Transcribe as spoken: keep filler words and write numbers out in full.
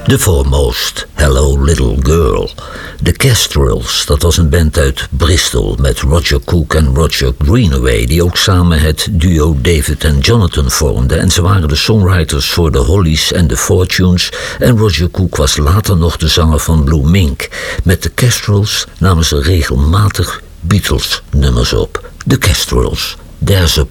The Foremost, Hello Little Girl. The Kestrels, dat was een band uit Bristol met Roger Cook en Roger Greenaway, die ook samen het duo David en Jonathan vormden. En ze waren de songwriters voor de Hollies en de Fortunes. En Roger Cook was later nog de zanger van Blue Mink. Met de Kestrels namen ze regelmatig Beatles-nummers op. The Kestrels, There's a